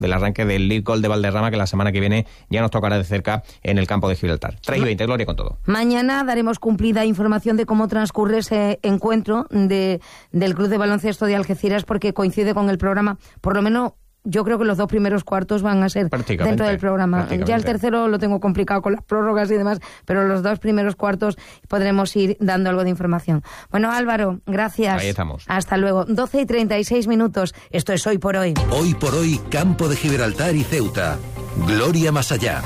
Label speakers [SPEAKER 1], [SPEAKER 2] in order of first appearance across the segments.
[SPEAKER 1] del arranque del Lead Gold de Valderrama, que la semana que viene ya nos tocará de cerca en el campo de Gibraltar. 3:20, Gloria, con todo.
[SPEAKER 2] Mañana daremos cumplida información de cómo transcurre ese encuentro del Club de Baloncesto de Algeciras, porque coincide con el programa, por lo menos. Yo creo que los 2 primeros cuartos van a ser dentro del programa. Ya el tercero lo tengo complicado con las prórrogas y demás, pero los 2 primeros cuartos podremos ir dando algo de información. Bueno, Álvaro, gracias.
[SPEAKER 1] Ahí estamos.
[SPEAKER 2] Hasta luego. 12:36. Esto es Hoy por Hoy.
[SPEAKER 3] Hoy por Hoy, Campo de Gibraltar y Ceuta. Gloria más allá.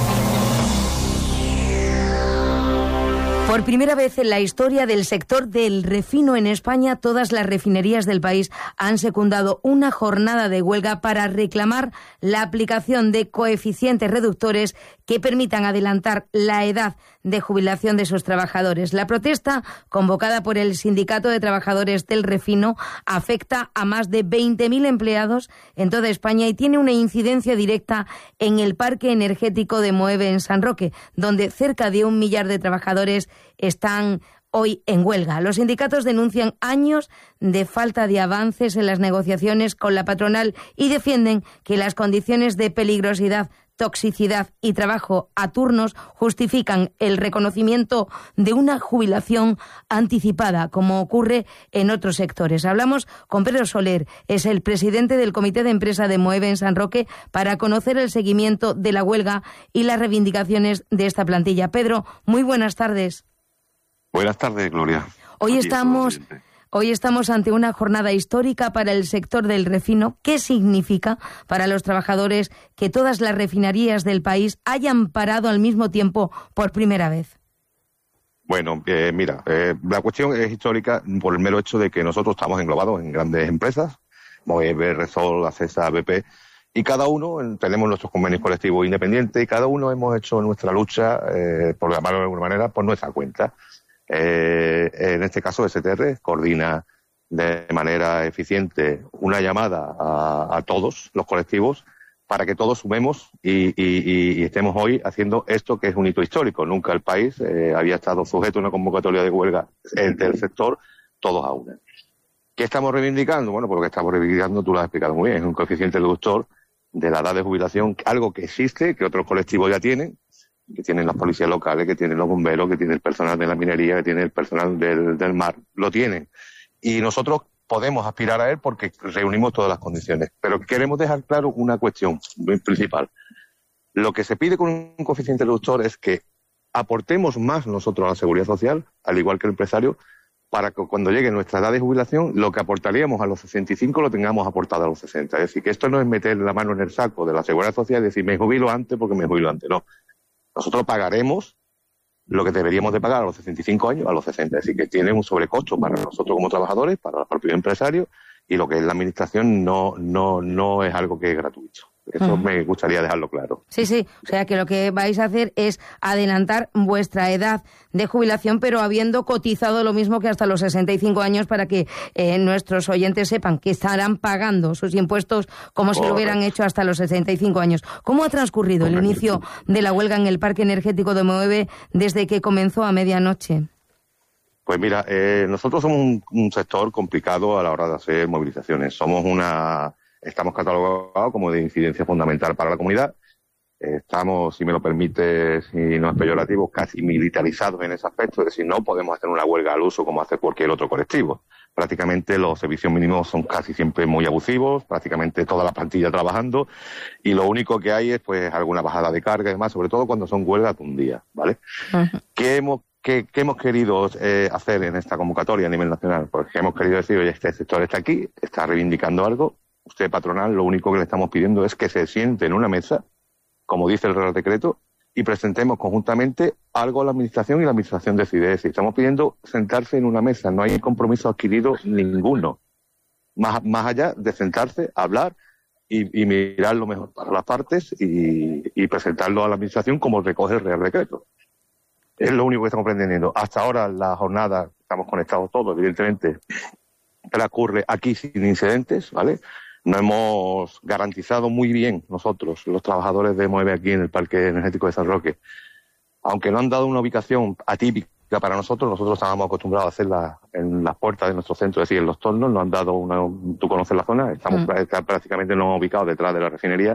[SPEAKER 2] Por primera vez en la historia del sector del refino en España, todas las refinerías del país han secundado una jornada de huelga para reclamar la aplicación de coeficientes reductores que permitan adelantar la edad de jubilación de sus trabajadores. La protesta, convocada por el Sindicato de Trabajadores del Refino, afecta a más de 20.000 empleados en toda España y tiene una incidencia directa en el parque energético de Moeve, en San Roque, donde cerca de 1 millar de trabajadores están hoy en huelga. Los sindicatos denuncian años de falta de avances en las negociaciones con la patronal y defienden que las condiciones de peligrosidad, toxicidad y trabajo a turnos justifican el reconocimiento de una jubilación anticipada, como ocurre en otros sectores. Hablamos con Pedro Soler, es el presidente del Comité de Empresa de Moeve en San Roque, para conocer el seguimiento de la huelga y las reivindicaciones de esta plantilla. Pedro, muy buenas tardes.
[SPEAKER 4] Buenas tardes, Gloria.
[SPEAKER 2] Hoy estamos ante una jornada histórica para el sector del refino. ¿Qué significa para los trabajadores que todas las refinerías del país hayan parado al mismo tiempo por primera vez?
[SPEAKER 4] Bueno, mira, la cuestión es histórica por el mero hecho de que nosotros estamos englobados en grandes empresas, Moeve, Repsol, Acesa, BP, y cada uno tenemos nuestros convenios colectivos independientes y cada uno hemos hecho nuestra lucha, por llamarlo de alguna manera, por nuestra cuenta. En este caso, STR coordina de manera eficiente una llamada a todos los colectivos para que todos sumemos y estemos hoy haciendo esto que es un hito histórico. Nunca el país había estado sujeto a una convocatoria de huelga del sector, todos a una. ¿Qué estamos reivindicando? Bueno, pues lo que estamos reivindicando, tú lo has explicado muy bien, es un coeficiente reductor de la edad de jubilación, algo que existe, que otros colectivos ya tienen, que tienen las policías locales, que tienen los bomberos, que tiene el personal de la minería, que tiene el personal del mar, lo tienen. Y nosotros podemos aspirar a él porque reunimos todas las condiciones. Pero queremos dejar claro una cuestión muy principal. Lo que se pide con un coeficiente reductor es que aportemos más nosotros a la seguridad social, al igual que el empresario, para que cuando llegue nuestra edad de jubilación, lo que aportaríamos a los 65 lo tengamos aportado a los 60. Es decir, que esto no es meter la mano en el saco de la seguridad social y decir, me jubilo antes porque me jubilo antes. No. Nosotros pagaremos lo que deberíamos de pagar a los 65 años a los 60. Es decir, que tiene un sobrecosto para nosotros como trabajadores, para los propios empresarios, y lo que es la administración no es algo que es gratuito. Eso me gustaría dejarlo claro.
[SPEAKER 2] Sí. O sea, que lo que vais a hacer es adelantar vuestra edad de jubilación, pero habiendo cotizado lo mismo que hasta los 65 años para que nuestros oyentes sepan que estarán pagando sus impuestos como si lo hubieran hecho hasta los 65 años. ¿Cómo ha transcurrido el inicio de la huelga en el parque energético de Moeve desde que comenzó a medianoche?
[SPEAKER 4] Pues mira, nosotros somos un sector complicado a la hora de hacer movilizaciones. Estamos catalogados como de incidencia fundamental para la comunidad. Estamos, si me lo permite, si no es peyorativo, casi militarizados en ese aspecto. Es decir, no podemos hacer una huelga al uso como hace cualquier otro colectivo. Prácticamente los servicios mínimos son casi siempre muy abusivos, prácticamente toda la plantilla trabajando, y lo único que hay es pues alguna bajada de carga y demás, sobre todo cuando son huelgas de un día, ¿vale? Uh-huh. ¿Qué hemos querido hacer en esta convocatoria a nivel nacional? Pues que hemos querido decir, oye, este sector está aquí, está reivindicando algo. Usted, patronal, lo único que le estamos pidiendo es que se siente en una mesa, como dice el Real Decreto, y presentemos conjuntamente algo a la Administración y la Administración decide. Es decir, estamos pidiendo sentarse en una mesa, no hay compromiso adquirido ninguno. Más allá de sentarse, hablar y mirar lo mejor para las partes y presentarlo a la Administración como recoge el Real Decreto. Es lo único que estamos pretendiendo. Hasta ahora la jornada, estamos conectados todos, evidentemente, transcurre aquí sin incidentes, ¿vale? No hemos garantizado muy bien nosotros, los trabajadores de Moeve aquí en el Parque Energético de San Roque, aunque nos han dado una ubicación atípica ya para nosotros estábamos acostumbrados a hacerla en las puertas de nuestro centro, es decir, en los tornos. Nos han dado tú conoces la zona, estamos prácticamente no ubicados detrás de la refinería,